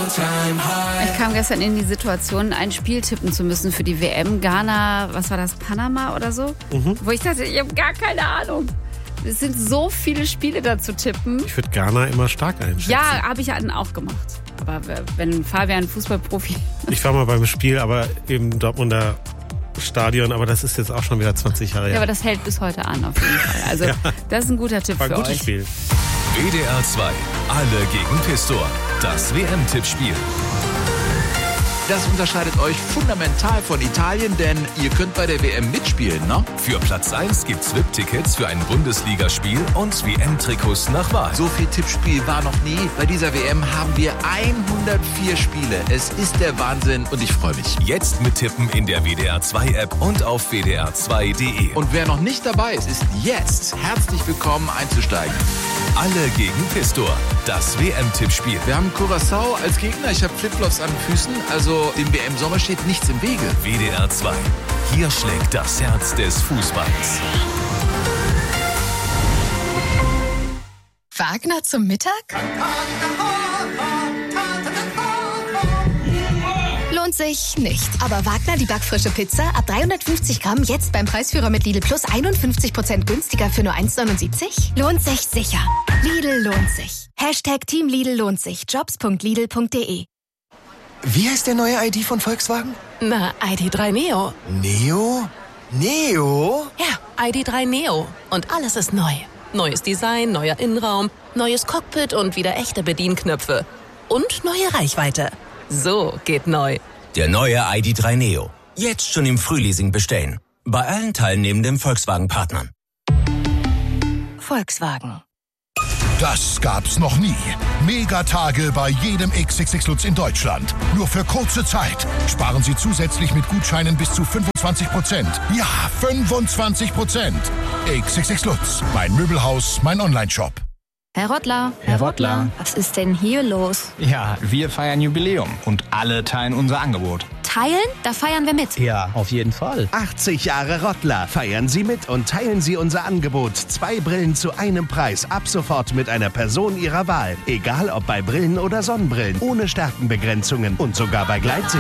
Ich kam gestern in die Situation, ein Spiel tippen zu müssen für die WM. Ghana, was war das, Panama oder so? Wo ich dachte, ich habe gar keine Ahnung. Es sind so viele Spiele da zu tippen. Ich würde Ghana immer stark einschätzen. Ja, habe ich ja auch gemacht. Aber wenn Fabian Fußballprofi... Ich war mal beim Spiel, aber im Dortmunder Stadion, aber das ist jetzt auch schon wieder 20 Jahre her. Ja, aber das hält bis heute an, auf jeden Fall. Also ja, das ist ein guter Tipp für euch. War ein gutes Spiel. WDR 2, alle gegen Pistor. Das WM-Tippspiel. Das unterscheidet euch fundamental von Italien, denn ihr könnt bei der WM mitspielen, ne? Für Platz 1 gibt's VIP-Tickets für ein Bundesligaspiel und WM-Trikots nach Wahl. So viel Tippspiel war noch nie. Bei dieser WM haben wir 104 Spiele. Es ist der Wahnsinn und ich freue mich. Jetzt mittippen in der WDR 2 App und auf wdr2.de. Und wer noch nicht dabei ist, ist jetzt herzlich willkommen einzusteigen. Alle gegen Pistor. Das WM-Tippspiel. Wir haben Curaçao als Gegner. Ich habe Flipflops an den Füßen. Also dem WM-Sommer steht nichts im Wege. WDR 2. Hier schlägt das Herz des Fußballs. Wagner zum Mittag? Lohnt sich nicht. Aber Wagner, die backfrische Pizza, ab 350 Gramm, jetzt beim Preisführer mit Lidl Plus 51% günstiger für nur 1,79? Lohnt sich sicher. Lidl lohnt sich. #Team Lidl lohnt sich. Jobs.lidl.de. Wie heißt der neue ID von Volkswagen? Na, ID.3 Neo. Neo? Neo? Ja, ID.3 Neo. Und alles ist neu. Neues Design, neuer Innenraum, neues Cockpit und wieder echte Bedienknöpfe. Und neue Reichweite. So geht neu. Der neue ID.3 Neo. Jetzt schon im Frühleasing bestellen. Bei allen teilnehmenden Volkswagen-Partnern. Volkswagen. Das gab's noch nie. Megatage bei jedem XXX Lutz in Deutschland. Nur für kurze Zeit. Sparen Sie zusätzlich mit Gutscheinen bis zu 25%. Ja, 25%. XXX Lutz. Mein Möbelhaus, mein Onlineshop. Herr Rottler. Herr Rottler. Was ist denn hier los? Ja, wir feiern Jubiläum und alle teilen unser Angebot. Teilen? Da feiern wir mit. Ja, auf jeden Fall. 80 Jahre Rottler. Feiern Sie mit und teilen Sie unser Angebot. 2 Brillen zu einem Preis. Ab sofort mit einer Person Ihrer Wahl. Egal ob bei Brillen oder Sonnenbrillen. Ohne Stärkenbegrenzungen und sogar bei Gleitsicht.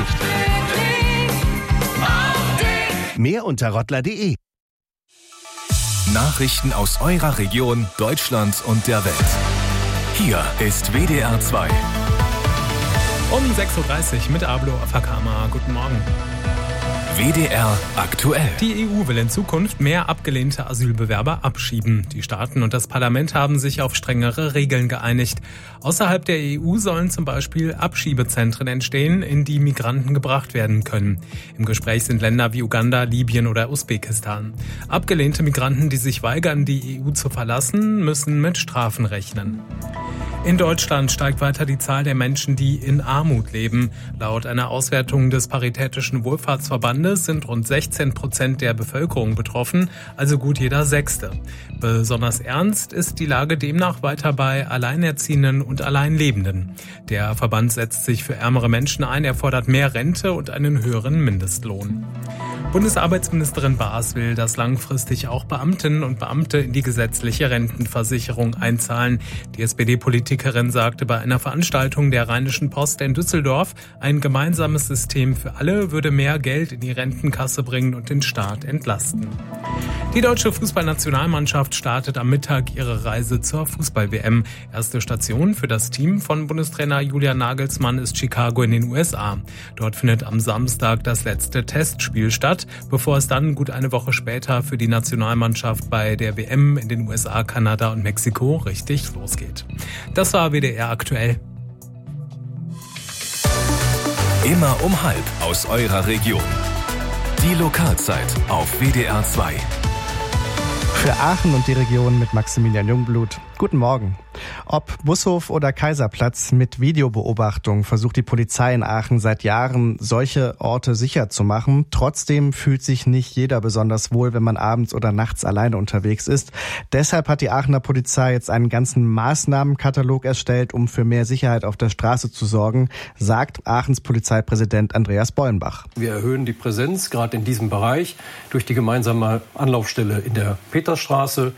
Mehr unter rottler.de. Nachrichten aus eurer Region, Deutschland und der Welt. Hier ist WDR 2. Um 6.30 Uhr mit Ablo Afakama. Guten Morgen. WDR aktuell. Die EU will in Zukunft mehr abgelehnte Asylbewerber abschieben. Die Staaten und das Parlament haben sich auf strengere Regeln geeinigt. Außerhalb der EU sollen zum Beispiel Abschiebezentren entstehen, in die Migranten gebracht werden können. Im Gespräch sind Länder wie Uganda, Libyen oder Usbekistan. Abgelehnte Migranten, die sich weigern, die EU zu verlassen, müssen mit Strafen rechnen. In Deutschland steigt weiter die Zahl der Menschen, die in Armut leben. Laut einer Auswertung des Paritätischen Wohlfahrtsverbandes sind rund 16% der Bevölkerung betroffen, also gut jeder Sechste. Besonders ernst ist die Lage demnach weiter bei Alleinerziehenden und Alleinlebenden. Der Verband setzt sich für ärmere Menschen ein, er fordert mehr Rente und einen höheren Mindestlohn. Bundesarbeitsministerin Baas will, dass langfristig auch Beamtinnen und Beamte in die gesetzliche Rentenversicherung einzahlen. Die SPD-Politikerin sagte bei einer Veranstaltung der Rheinischen Post in Düsseldorf, ein gemeinsames System für alle würde mehr Geld in die Rentenkasse bringen und den Staat entlasten. Die deutsche Fußballnationalmannschaft startet am Mittag ihre Reise zur Fußball-WM. Erste Station für das Team von Bundestrainer Julian Nagelsmann ist Chicago in den USA. Dort findet am Samstag das letzte Testspiel statt, bevor es dann gut eine Woche später für die Nationalmannschaft bei der WM in den USA, Kanada und Mexiko richtig losgeht. Das war WDR aktuell. Immer um 12 aus eurer Region. Die Lokalzeit auf WDR 2. Für Aachen und die Region mit Maximilian Jungblut. Guten Morgen. Ob Bushof oder Kaiserplatz, mit Videobeobachtung versucht die Polizei in Aachen seit Jahren, solche Orte sicher zu machen. Trotzdem fühlt sich nicht jeder besonders wohl, wenn man abends oder nachts alleine unterwegs ist. Deshalb hat die Aachener Polizei jetzt einen ganzen Maßnahmenkatalog erstellt, um für mehr Sicherheit auf der Straße zu sorgen, sagt Aachens Polizeipräsident Andreas Bollenbach. Wir erhöhen die Präsenz gerade in diesem Bereich durch die gemeinsame Anlaufstelle in der Petersstraße.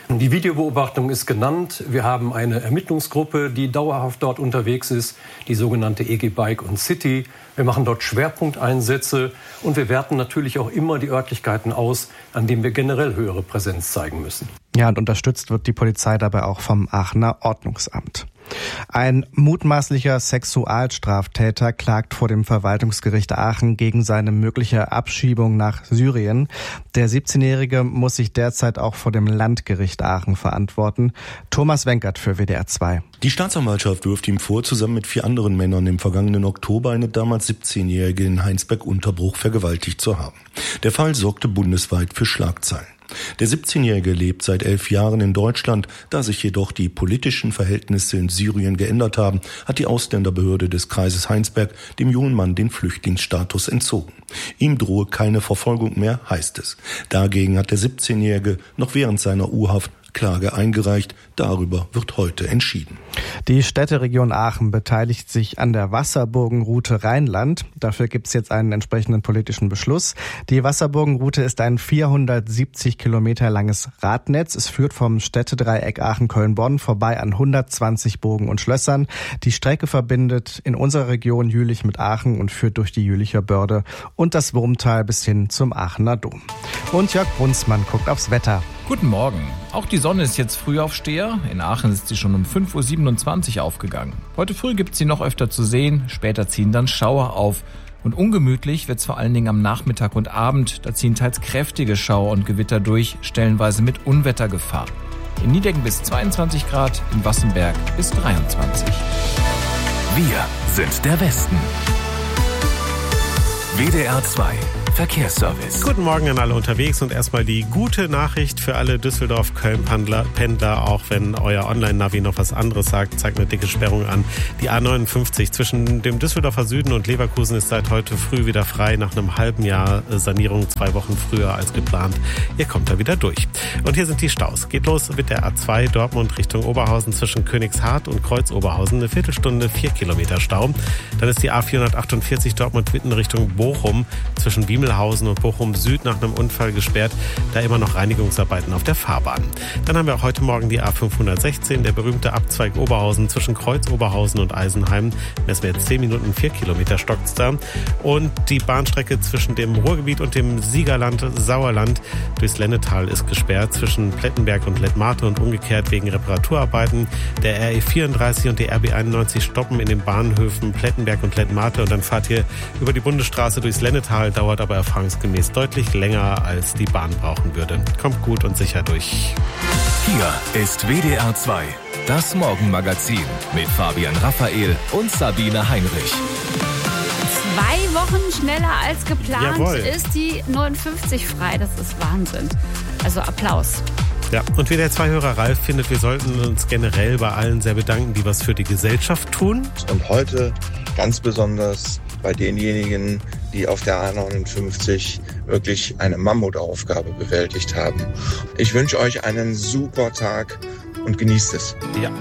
Die Videobeobachtung ist genannt. Wir haben eine Ermittlungsgruppe, die dauerhaft dort unterwegs ist, die sogenannte EG Bike und City. Wir machen dort Schwerpunkteinsätze und wir werten natürlich auch immer die Örtlichkeiten aus, an denen wir generell höhere Präsenz zeigen müssen. Ja, und unterstützt wird die Polizei dabei auch vom Aachener Ordnungsamt. Ein mutmaßlicher Sexualstraftäter klagt vor dem Verwaltungsgericht Aachen gegen seine mögliche Abschiebung nach Syrien. Der 17-Jährige muss sich derzeit auch vor dem Landgericht Aachen verantworten. Thomas Wenkert für WDR 2. Die Staatsanwaltschaft wirft ihm vor, zusammen mit 4 anderen Männern im vergangenen Oktober eine damals 17-Jährige in Heinsberg-Unterbruch vergewaltigt zu haben. Der Fall sorgte bundesweit für Schlagzeilen. Der 17-Jährige lebt seit 11 Jahren in Deutschland. Da sich jedoch die politischen Verhältnisse in Syrien geändert haben, hat die Ausländerbehörde des Kreises Heinsberg dem jungen Mann den Flüchtlingsstatus entzogen. Ihm drohe keine Verfolgung mehr, heißt es. Dagegen hat der 17-Jährige noch während seiner U-Haft Klage eingereicht. Darüber wird heute entschieden. Die Städteregion Aachen beteiligt sich an der Wasserburgenroute Rheinland. Dafür gibt es jetzt einen entsprechenden politischen Beschluss. Die Wasserburgenroute ist ein 470 Kilometer langes Radnetz. Es führt vom Städtedreieck Aachen-Köln-Bonn vorbei an 120 Burgen und Schlössern. Die Strecke verbindet in unserer Region Jülich mit Aachen und führt durch die Jülicher Börde und das Wurmtal bis hin zum Aachener Dom. Und Jörg Brunsmann guckt aufs Wetter. Guten Morgen. Auch die Sonne ist jetzt Frühaufsteher. In Aachen ist sie schon um 5.27 Uhr aufgegangen. Heute früh gibt es sie noch öfter zu sehen, später ziehen dann Schauer auf. Und ungemütlich wird es vor allen Dingen am Nachmittag und Abend. Da ziehen teils kräftige Schauer und Gewitter durch, stellenweise mit Unwettergefahr. In Nideggen bis 22 Grad, in Wassenberg bis 23. Wir sind der Westen. WDR 2 Verkehrsservice. Guten Morgen an alle unterwegs und erstmal die gute Nachricht für alle Düsseldorf-Köln-Pendler, auch wenn euer Online-Navi noch was anderes sagt, zeigt eine dicke Sperrung an. Die A59 zwischen dem Düsseldorfer Süden und Leverkusen ist seit heute früh wieder frei, nach einem halben Jahr Sanierung, 2 Wochen früher als geplant. Ihr kommt da wieder durch. Und hier sind die Staus. Geht los mit der A2 Dortmund Richtung Oberhausen zwischen Königshardt und Kreuz-Oberhausen. Eine Viertelstunde, 4 Kilometer Stau. Dann ist die A448 Dortmund-Witten Richtung Bochum zwischen Wiemelhausen und Bochum Süd nach einem Unfall gesperrt, da immer noch Reinigungsarbeiten auf der Fahrbahn. Dann haben wir auch heute Morgen die A516, der berühmte Abzweig Oberhausen zwischen Kreuz Oberhausen und Eisenheim. Messen wir jetzt 10 Minuten, 4 Kilometer stockt's da. Und die Bahnstrecke zwischen dem Ruhrgebiet und dem Siegerland, Sauerland durchs Lennetal ist gesperrt, zwischen Plettenberg und Lettmate und umgekehrt wegen Reparaturarbeiten. Der RE34 und die RB91 stoppen in den Bahnhöfen Plettenberg und Lettmate und dann fahrt ihr über die Bundesstraße durchs Lennetal, dauert aber erfahrungsgemäß deutlich länger, als die Bahn brauchen würde. Kommt gut und sicher durch. Hier ist WDR 2, das Morgenmagazin mit Fabian Raphael und Sabine Heinrich. 2 Wochen schneller als geplant. Jawohl. Ist die 59 frei. Das ist Wahnsinn. Also Applaus. Ja, und WDR 2-Hörer Ralf findet, wir sollten uns generell bei allen sehr bedanken, die was für die Gesellschaft tun. Und heute ganz besonders bei denjenigen, die auf der A59 wirklich eine Mammutaufgabe bewältigt haben. Ich wünsche euch einen super Tag und genießt es. Ja,